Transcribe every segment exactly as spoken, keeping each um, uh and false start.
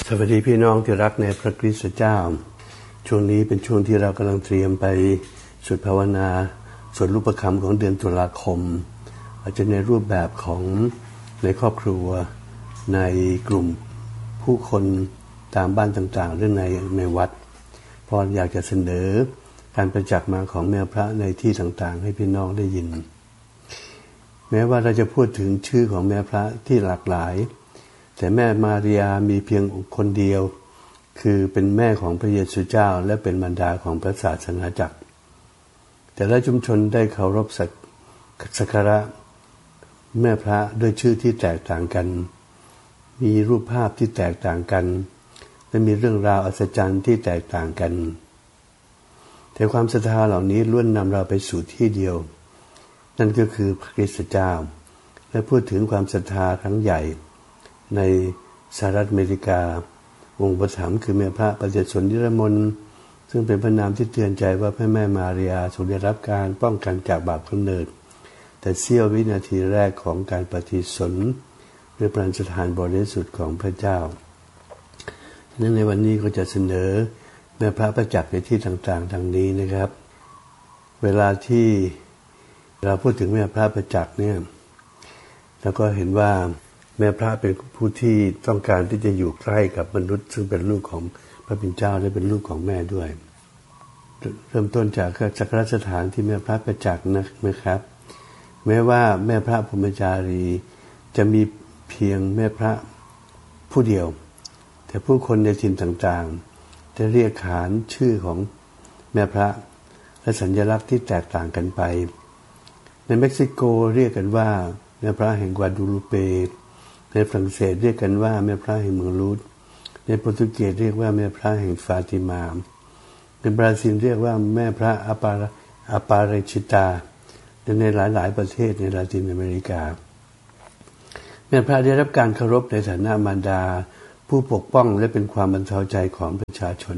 สวัสดีพี่น้องที่รักในพระคริสต์เจ้าช่วงนี้เป็นช่วงที่เรากำลังเตรียมไปสวดภาวนาสวดรูปคำของเดือนตุลาคมอาจจะในรูปแบบของในครอบครัวในกลุ่มผู้คนตามบ้านต่างๆหรือในในวัดเพราะอยากจะเสนอการประจักษ์มาของแม่พระในที่ต่างๆให้พี่น้องได้ยินแม้ว่าเราจะพูดถึงชื่อของแม่พระที่หลากหลายแต่แม่มารียามีเพียงคนเดียวคือเป็นแม่ของพระเยซูเจ้าและเป็นมารดาของพระศาสนาจักรแต่ละชุมชนได้เคารพสักการะแม่พระด้วยชื่อที่แตกต่างกันมีรูปภาพที่แตกต่างกันและมีเรื่องราวอัศจรรย์ที่แตกต่างกันแต่ความศรัทธาเหล่านี้ล้วนนำเราไปสู่ที่เดียวนั่นก็คือพระคริสต์เจ้าและพูดถึงความศรัทธาครั้งใหญ่ในสหรัฐอเมริกาองค์ประถมคือแม่พระประเสริฐสนนิรมนซึ่งเป็นพระนามที่เตือนใจว่าพระแม่มารียาทรงได้รับการป้องกันจากบาปกำเนิดแต่เสี้ยววินาทีแรกของการปฏิสนธิด้วยพระสถานบริสุทธิ์ของพระเจ้านั้นในวันนี้ก็จะเสนอแม่พระประจักษ์ในที่ต่างๆดังนี้นะครับเวลาที่เราพูดถึงแม่พระประจักษ์เนี่ยเราก็เห็นว่าแม่พระเป็นผู้ที่ต้องการที่จะอยู่ใกล้กับมนุษย์ซึ่งเป็นลูกของพระเป็นเจ้าและเป็นลูกของแม่ด้วยเริ่มต้นจากสักการสถานที่แม่พระประจักษ์นะครับแม้ว่าแม่พระพรหมจารีจะมีเพียงแม่พระผู้เดียวแต่ผู้คนในถิ่นต่างๆจะเรียกขานชื่อของแม่พระและสัญลักษณ์ที่แตกต่างกันไปในเม็กซิโกเรียกกันว่าแม่พระแห่งกวาดูลูเปในฝรั่งเศสเรียกกันว่าแม่พระแห่งเมืองลูดในโปรตุเกสเรียกว่าแม่พระแห่งฟาติมาในบราซิลเรียกว่าแม่พระอาปาอาปาเรชิตาและในหลายๆประเทศในลาตินอเมริกาแม่พระได้รับการเคารพในฐานะมารดาผู้ปกป้องและเป็นความบรรเทาใจของประชาชน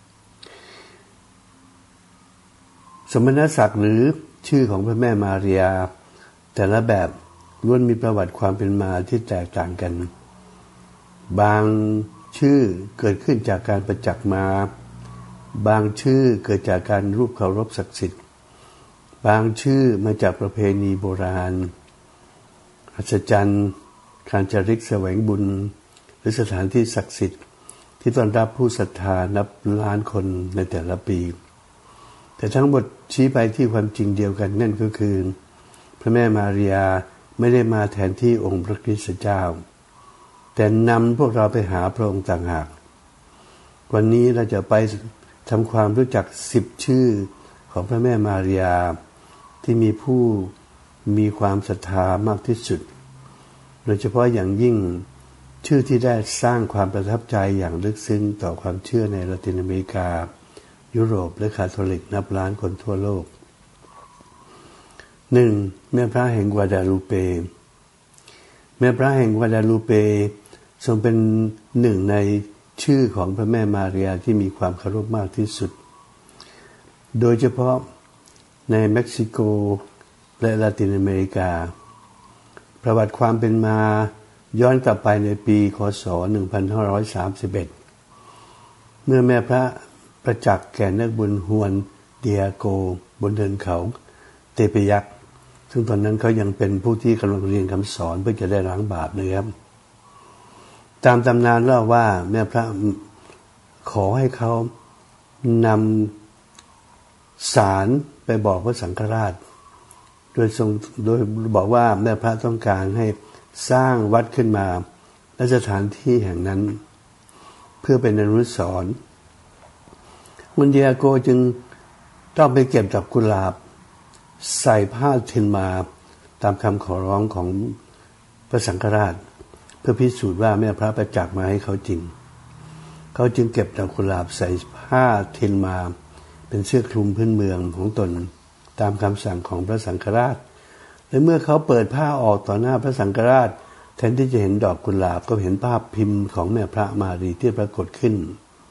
สมณศักดิ์หรือชื่อของพระแม่มารียาแต่ละแบบล้วนมีประวัติความเป็นมาที่แตกต่างกันบางชื่อเกิดขึ้นจากการประจักษ์มาบางชื่อเกิดจากการรูปเคารพศักดิ์สิทธิ์บางชื่อมาจากประเพณีโบราณอัศจรรย์การจาริกแสวงบุญหรือสถานที่ศักดิ์สิทธิ์ที่ต้อนรับผู้ศรัทธานับล้านคนในแต่ละปีแต่ทั้งหมดชี้ไปที่ความจริงเดียวกันนั่นก็คือพระแม่มารียาไม่ได้มาแทนที่องค์พระคริสต์เจ้าแต่นำพวกเราไปหาพระองค์ต่างหากวันนี้เราจะไปทำความรู้จักสิบชื่อของพระแม่มารียาที่มีผู้มีความศรัทธามากที่สุดโดยเฉพาะอย่างยิ่งชื่อที่ได้สร้างความประทับใจอย่างลึกซึ้งต่อความเชื่อในลาตินอเมริกายุโรปและคาทอลิกนับล้านคนทั่วโลกหนึ่งแม่พระแห่งกวาดาลูเปแม่พระแห่งกวาดาลูเปทรงเป็นหนึ่งในชื่อของพระแม่มารียาที่มีความเคารพมากที่สุดโดยเฉพาะในเม็กซิโกและลาตินอเมริกาประวัติความเป็นมาย้อนกลับไปในปีค.ศ. หนึ่งพันห้าร้อยสามสิบเอ็ดเมื่อแม่พระประจักษ์แก่นักบุญฮวนเดียโกบนเนินเขาเตเปยักซึ่งตอนนั้นเขายังเป็นผู้ที่กำลังเรียนคำสอนเพื่อจะได้ล้างบาปนะครับตามตำนานเล่าว่าแม่พระขอให้เขานำสารไปบอกพระสังฆราชโดยทรงโดยบอกว่าแม่พระต้องการให้สร้างวัดขึ้นมาณสถานที่แห่งนั้นเพื่อเป็นอนุสรณ์มุนเดียโกจึงต้องไปเก็บดอกกุหลาบใส่ผ้าเทนมาตามคำขอร้องของพระสังฆราชเพื่อพิสูจน์ว่าแม่พระประจักษ์มาให้เขาจริงเขาจึงเก็บดอกกุหลาบใส่ผ้าเทนมาเป็นเสื้อคลุมพื้นเมืองของตนตามคำสั่งของพระสังฆราชและเมื่อเขาเปิดผ้าออกต่อหน้าพระสังฆราชแทนที่จะเห็นดอกกุหลาบก็เห็นภาพพิมพ์ของแม่พระมารีที่ปรากฏขึ้น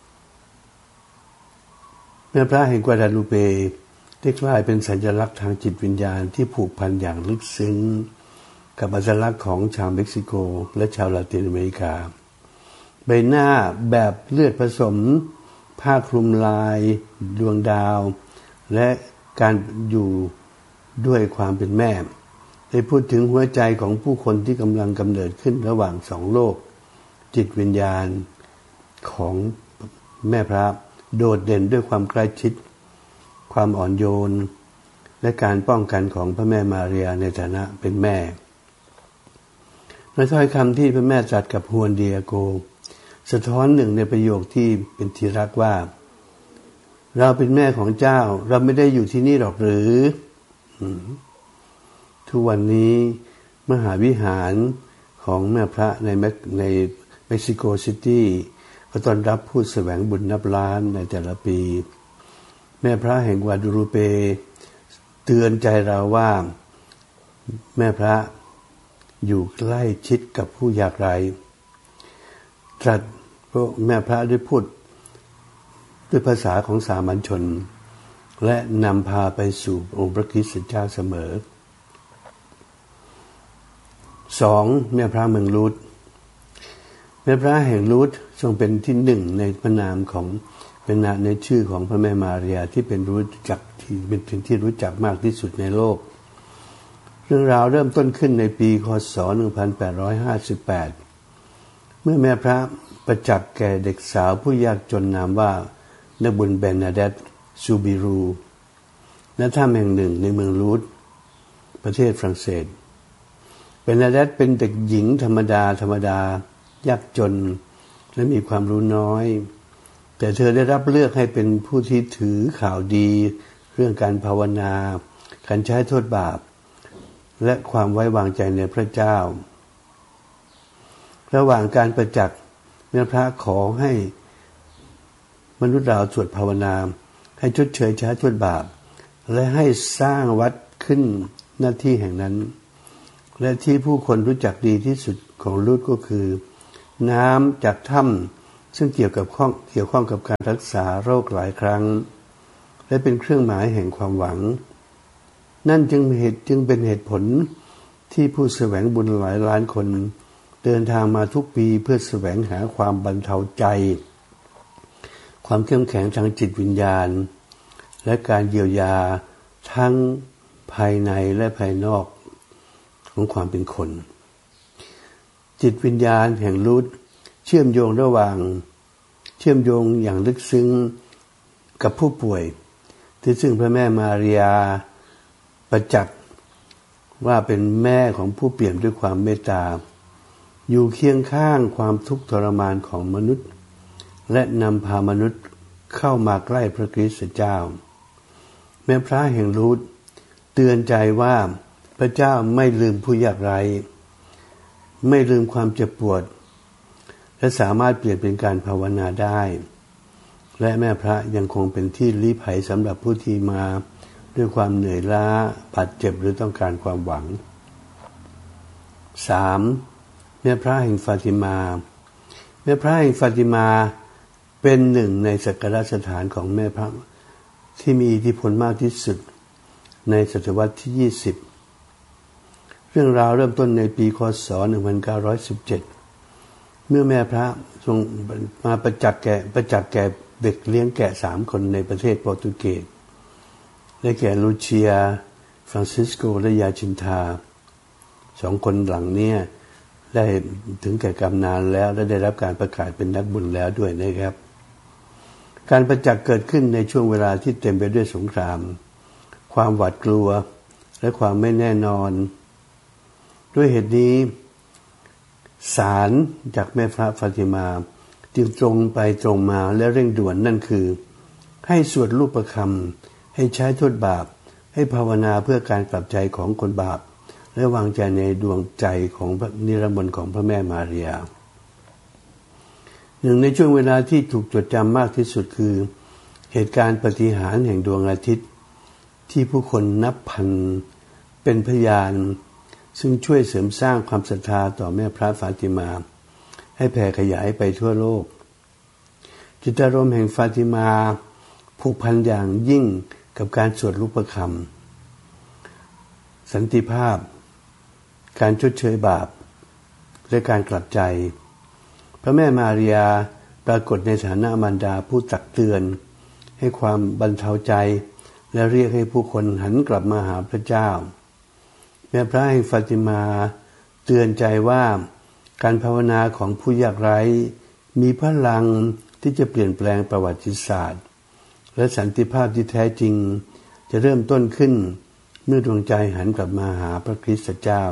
แม่พระแห่งกวาดาลูเปได้กลายเป็นสัญลักษณ์ทางจิตวิญญาณที่ผูกพันอย่างลึกซึ้งกับอัตลักษณ์ของชาวเม็กซิโกและชาวลาตินอเมริกาใบหน้าแบบเลือดผสมผ้าคลุมลายดวงดาวและการอยู่ด้วยความเป็นแม่ได้พูดถึงหัวใจของผู้คนที่กำลังกำเนิดขึ้นระหว่างสองโลกจิตวิญญาณของแม่พระโดดเด่นด้วยความใกล้ชิดความอ่อนโยนและการป้องกันของพระแม่มารียาในฐานะเป็นแม่ในถ้อยคำที่พระแม่ตรัสกับฮวนเดียโกสะท้อนหนึ่งในประโยคที่เป็นที่รักว่าเราเป็นแม่ของเจ้าเราไม่ได้อยู่ที่นี่หรอกหรือทุกวันนี้มหาวิหารของแม่พระในในเม็กซิโกซิตี้ก็ต้อนรับผู้แสวงบุญนับล้านในแต่ละปีแม่พระแห่งกวาดูรูเปเตือนใจเราว่าแม่พระอยู่ใกล้ชิดกับผู้ยากไร้ตรัสพวกแม่พระได้พูดด้วยภาษาของสามัญชนและนำพาไปสู่องค์พระคริสต์เจ้าเสมอสองแม่พระเมืองลูดแม่พระแห่งลูดทรงเป็นที่หนึ่งในพระนามของเป็นนามในชื่อของพระแม่มารียาที่เป็นรู้จักที่เป็นที่รู้จักมากที่สุดในโลกเรื่องราวเริ่มต้นขึ้นในปีค.ศ. หนึ่งพันแปดร้อยห้าสิบแปดเมื่อแม่พระประจักษ์แก่เด็กสาวผู้ยากจนนามว่านบุญเบนาเดตซูบิรูณถ้ำแห่งหนึ่งในเมืองลูดประเทศฝรั่งเศสเบนาเดตเป็นเด็กหญิงธรรมดาธรรมดายากจนและมีความรู้น้อยแต่เธอได้รับเลือกให้เป็นผู้ที่ถือข่าวดีเรื่องการภาวนาการใช้โทษบาปและความไว้วางใจในพระเจ้าระหว่างการประจักษ์แม่พระขอให้มนุษย์เราสวดภาวนาให้ชดเชยใช้โทษบาปและให้สร้างวัดขึ้นหน้าที่แห่งนั้นและที่ผู้คนรู้จักดีที่สุดของลูดก็คือน้ำจากถ้ำซึ่งเกี่ยวกับข้องเกี่ยวข้องกับการรักษาโรคหลายครั้งและเป็นเครื่องหมายแห่งความหวังนั่นจึงเหตุจึงเป็นเหตุผลที่ผู้แสวงบุญหลายล้านคนเดินทางมาทุกปีเพื่อแสวงหาความบรรเทาใจความเข้มแข็งทางจิตวิญญาณและการเยียวยาทั้งภายในและภายนอกของความเป็นคนจิตวิญญาณแห่งลูดเชื่อมโยงระหว่างเชื่อมโยงอย่างลึกซึ้งกับผู้ป่วยที่ซึ่งพระแม่มารียาประจักษ์ว่าเป็นแม่ของผู้เปี่ยมด้วยความเมตตาอยู่เคียงข้างความทุกข์ทรมานของมนุษย์และนำพามนุษย์เข้ามาใกล้พระคริสต์เจ้าแม่พระแห่งลูดเตือนใจว่าพระเจ้าไม่ลืมผู้ยากไร้ไม่ลืมความเจ็บปวดและสามารถเปลี่ยนเป็นการภาวนาได้และแม่พระยังคงเป็นที่ลี้ภัยสำหรับผู้ที่มาด้วยความเหนื่อยล้าบาดเจ็บหรือต้องการความหวังสามแม่พระแห่งฟาติมาแม่พระแห่งฟาติมาเป็นหนึ่งในสักการะสถานของแม่พระที่มีอิทธิพลมากที่สุดในศตวรรษที่ยี่สิบเรื่องราวเริ่มต้นในปีค.ศ. หนึ่งพันเก้าร้อยสิบเจ็ดเมื่อแม่พระทรงมาประจักษ์แก่ประจักษ์แก่เด็กเลี้ยงแกะสามคนในประเทศโปรตุเกสได้แก่ลูเชียฟรานซิสโกและยาชินทาสองคนหลังนี้ได้ถึงแก่กรรมนานแล้วและได้รับการประกาศเป็นนักบุญแล้วด้วยนะครับการประจักษ์เกิดขึ้นในช่วงเวลาที่เต็มไปด้วยสงครามความหวาดกลัวและความไม่แน่นอนด้วยเหตุนี้สารจากแม่พระฟาติมาจึงตรงไปตรงมาและเร่งด่วนนั่นคือให้สวดรูปประคำให้ใช้โทษบาปให้ภาวนาเพื่อการกลับใจของคนบาปและวางใจในดวงใจของนิรมนต์ของพระแม่มารียาหนึ่งในช่วงเวลาที่ถูกจดจำมากที่สุดคือเหตุการณ์ปาฏิหาริย์แห่งดวงอาทิตย์ที่ผู้คนนับพันเป็นพยานซึ่งช่วยเสริมสร้างความศรัทธาต่อแม่พระฟาติมาให้แผ่ขยายไปทั่วโลกจิตอารมณ์แห่งฟาติมาผูกพันอย่างยิ่งกับการสวดรูปคำสันติภาพการชดเชยบาปและการกลับใจพระแม่มารียาปรากฏในฐานะมารดาผู้ตักเตือนให้ความบรรเทาใจและเรียกให้ผู้คนหันกลับมาหาพระเจ้าแม่พระแห่งฟาติมาเตือนใจว่าการภาวนาของผู้ยากไร้มีพลังที่จะเปลี่ยนแปลงประวัติศาสตร์และสันติภาพที่แท้จริงจะเริ่มต้นขึ้นเมื่อดวงใจหันกลับมาหาพระคริสต์เจ้า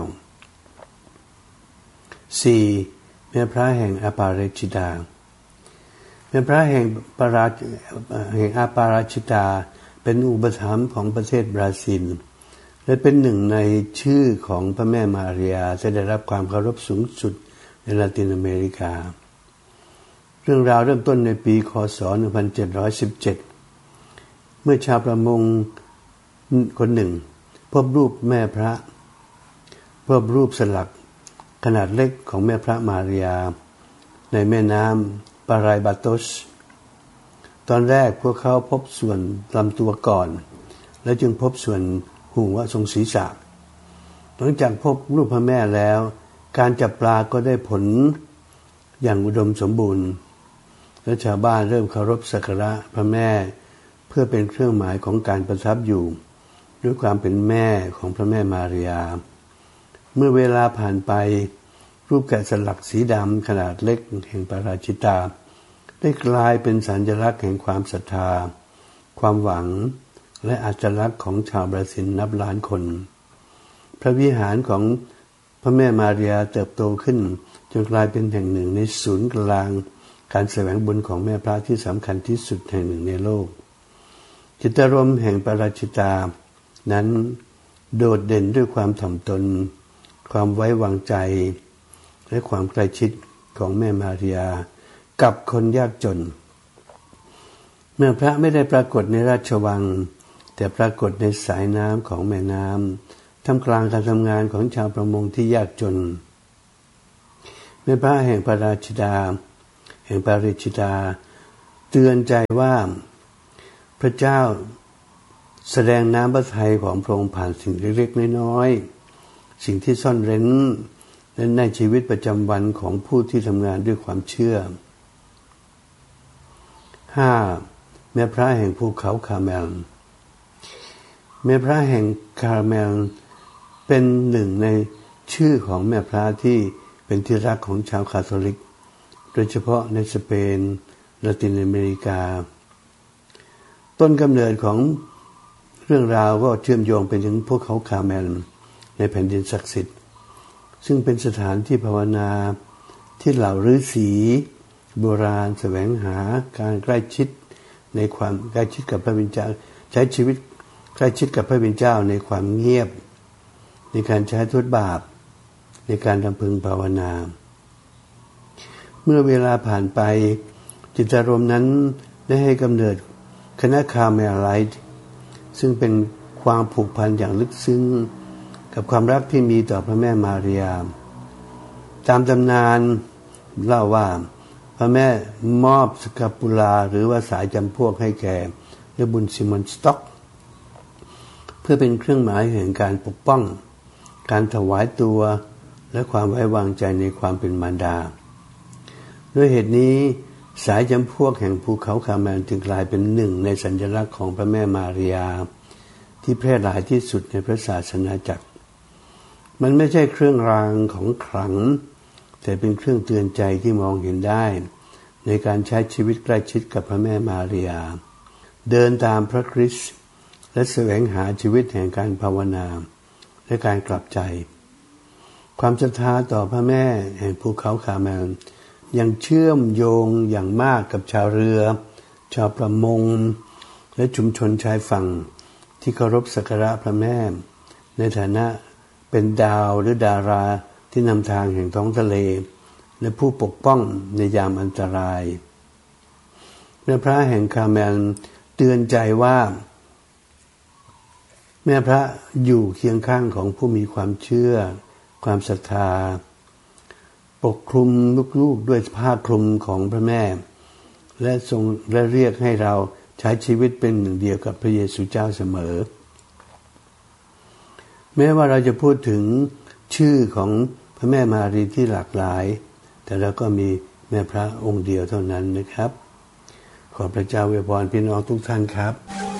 สี่. แม่พระแห่งอาปาราชิตาแม่พระแห่งปาราแห่งอาปาราชิตาเป็นอุปถัมภ์ของประเทศบราซิลและเป็นหนึ่งในชื่อของพระแม่มารียาที่ได้รับความเคารพสูงสุดในลาตินอเมริกาเรื่องราวเริ่มต้นในปีค.ศ. หนึ่งพันเจ็ดร้อยสิบเจ็ดเมื่อชาวประมงคนหนึ่งพบรูปแม่พระพบรูปสลักขนาดเล็กของแม่พระมารียาในแม่น้ำปารายบาโตสตอนแรกพวกเขาพบส่วนลำตัวก่อนและจึงพบส่วนหัวทรงศีรษะหลังจากพบรูปพระแม่แล้วการจับปลาก็ได้ผลอย่างอุดมสมบูรณ์และชาวบ้านเริ่มเคารพสักการะพระแม่เพื่อเป็นเครื่องหมายของการประทับอยู่ด้วยความเป็นแม่ของพระแม่มารียาเมื่อเวลาผ่านไปรูปแกะสลักสีดำขนาดเล็กแห่งปาราชิตาได้กลายเป็นสัญลักษณ์แห่งความศรัทธาความหวังและอัตลักษณ์ของชาวบราซิลนับล้านคนพระวิหารของพระแม่มารียาเติบโตขึ้นจนกลายเป็นแห่งหนึ่งในศูนย์กลางการแสวงบุญของแม่พระที่สำคัญที่สุดแห่งหนึ่งในโลกจิตรารมณ์แห่งปาราชิตานั้นโดดเด่นด้วยความถ่อมตนความไว้วางใจและความใกล้ชิดของแม่มารียากับคนยากจนแม่พระไม่ได้ปรากฏในราชวังแต่ปรากฏในสายน้ำของแม่น้ำท่ามกลางการทำงานของชาวประมงที่ยากจนแม่พระแห่งปาราชิตาแห่งปาริชิตาเตือนใจว่าพระเจ้าแสดงน้ำพระทัยของพระองค์ผ่านสิ่งเล็กๆน้อยๆสิ่งที่ซ่อนเร้นและในชีวิตประจำวันของผู้ที่ทำงานด้วยความเชื่อ ห้า. แม่พระแห่งภูเขาคาร์เมลแม่พระแห่งคาร์เมลเป็นหนึ่งในชื่อของแม่พระที่เป็นที่รักของชาวคาทอลิกโดยเฉพาะในสเปนลาตินอเมริกาต้นกำเนิดของเรื่องราวก็เชื่อมโยงไปถึงภูเขาคาร์เมลในแผ่นดินศักดิ์สิทธิ์ซึ่งเป็นสถานที่ภาวนาที่เหล่าฤาษีโบราณแสวงหาการใกล้ชิดในความใกล้ชิดกับพระบิดาใช้ชีวิตใกล้ชิดกับพระบิดาในความเงียบในการใช้โทษบาปในการรำพึงภาวนาเมื่อเวลาผ่านไปจิตอารมณ์นั้นได้ให้กำเนิดคณะคาร์เมลไลท์ซึ่งเป็นความผูกพันอย่างลึกซึ้งกับความรักที่มีต่อพระแม่มารียาตามตำนานเล่าว่าพระแม่มอบสกาปูลาหรือว่าสายจำพวกให้แก่เจ้าบุญซิมอนสต็อกเพื่อเป็นเครื่องหมายแห่งการปกป้องการถวายตัวและความไว้วางใจในความเป็นมารดาด้วยเหตุนี้สายจำพวกแห่งภูเขาคาร์เมลจึงกลายเป็นหนึ่งในสัญลักษณ์ของพระแม่มารียาที่แพร่หลายที่สุดในพระศาสนาจักรมันไม่ใช่เครื่องรางของขลังแต่เป็นเครื่องเตือนใจที่มองเห็นได้ในการใช้ชีวิตใกล้ชิดกับพระแม่มารียาเดินตามพระคริสต์และแสวงหาชีวิตแห่งการภาวนาและการกลับใจความศรัทธาต่อพระแม่แห่งภูเขาคาร์เมลยังเชื่อมโยงอย่างมากกับชาวเรือชาวประมงและชุมชนชายฝั่งที่เคารพสักการะพระแม่ในฐานะเป็นดาวหรือดาราที่นำทางแห่งท้องทะเลและผู้ปกป้องในยามอันตรายแม่พระแห่งคาร์เมลเตือนใจว่าแม่พระอยู่เคียงข้างของผู้มีความเชื่อความศรัทธาปกคลุมลูกๆด้วยผ้าคลุมของพระแม่และทรงและเรียกให้เราใช้ชีวิตเป็นหนึ่งเดียวกับพระเยซูเจ้าเสมอแม้ว่าเราจะพูดถึงชื่อของพระแม่มารีที่หลากหลายแต่เราก็มีแม่พระองค์เดียวเท่านั้นนะครับขอพระเจ้าอวยพรพี่น้องทุกท่านครับ